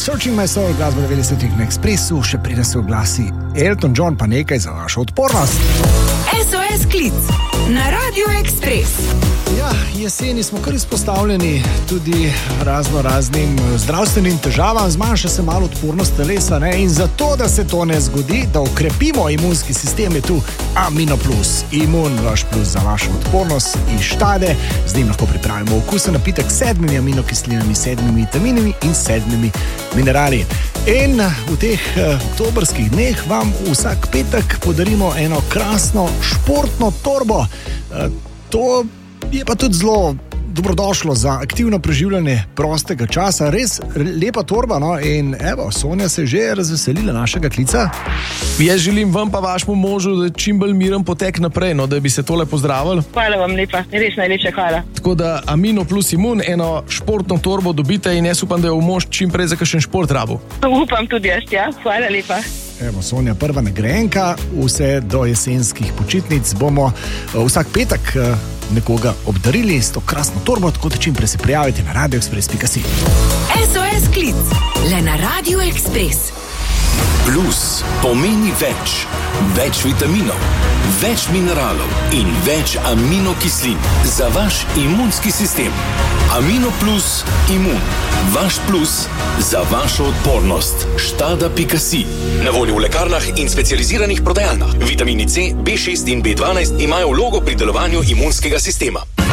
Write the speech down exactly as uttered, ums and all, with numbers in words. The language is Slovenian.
Searching My Soul, glasba devetdesetih na Ekspresu, še preden se oglasi Elton John, pa nekaj za vašo odpornost. S O S klic na Radio Ekspres. Ja, jeseni smo kar izpostavljeni tudi razno raznim zdravstvenim težavam, zmanjša se malo odpornost telesa, ne? In zato, da se to ne zgodi, da ukrepimo imunski sistem, je tu Amino Plus. Imun, vaš plus za vašo odpornost iz Štade. Z njim lahko pripravimo okusen napitek s sedmimi aminokislinami, sedmimi vitaminami in sedmimi minerali. In v teh eh, oktobrskih dneh vam vsak petek podarimo eno krasno športno torbo. Eh, to je pa tudi zelo dobrodošlo za aktivno preživljanje prostega časa. Res lepa torba, no? In evo, Sonja se je že razveselila našega klica. Jaz želim vam pa vašemu možu, da čim bolj miren potek naprej, no, da bi se tole pozdravili. Hvala vam lepa, res najlepša hvala. Tako da Amino Plus Imun, eno športno torbo dobite in jaz upam, da jo mož čim prej za kakšen šport rabu. Upam tudi jaz, ja. Hvala lepa. Evo, Sonja, prva nagrajenka, vse do jesenskih počitnic bomo vsak petek nekoga obdarili s to krasno torbo, tako da čim prej se prijavite na radio ekspres pika si. S O S klic le na Radio Ekspres. Plus pomeni več. Več vitaminov, več mineralov in več aminokislin za vaš imunski sistem. Amino Plus Imun. Vaš plus za vašo odpornost. Štada pika si. Na voljo v lekarnah in specializiranih prodajalnah. Vitamini C, B šest in B dvanajst imajo vlogo pri delovanju imunskega sistema.